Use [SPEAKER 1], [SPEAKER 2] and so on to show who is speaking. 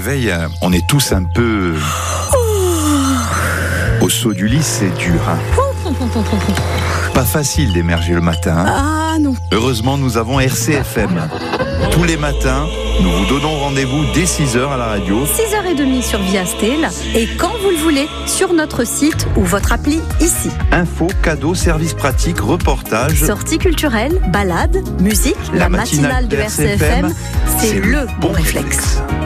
[SPEAKER 1] réveil, on est tous un peu... Au saut du lit, c'est dur. Pas facile d'émerger le matin.
[SPEAKER 2] Ah non.
[SPEAKER 1] Heureusement, nous avons RCFM. Tous les matins, nous vous donnons rendez-vous dès 6h à la radio.
[SPEAKER 2] 6h30 sur Viastel et quand vous le voulez, sur notre site ou votre appli ici.
[SPEAKER 1] Infos, cadeaux, services pratiques, reportages.
[SPEAKER 2] Sorties culturelles, balades, musique, la matinale de RCFM, c'est le bon réflexe.